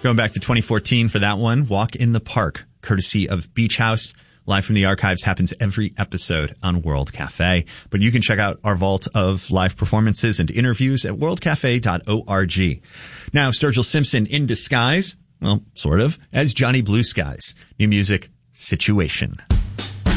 Going back to 2014 for that one, Walk in the Park, courtesy of Beach House. Live from the Archives happens every episode on World Cafe. But you can check out our vault of live performances and interviews at worldcafe.org. Now, Sturgill Simpson in disguise, well, sort of, as Johnny Blue Skies. New music, Situation.